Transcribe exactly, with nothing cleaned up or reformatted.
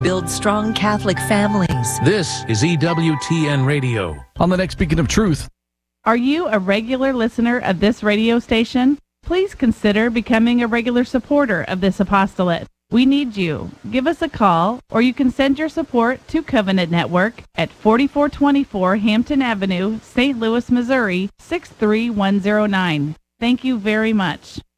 build strong Catholic families. This is E W T N Radio. On the next Beacon of Truth. Are you a regular listener of this radio station? Please consider becoming a regular supporter of this apostolate. We need you. Give us a call, or you can send your support to Covenant Network at forty-four twenty-four Hampton Avenue, Saint Louis, Missouri, six three one zero nine. Thank you very much.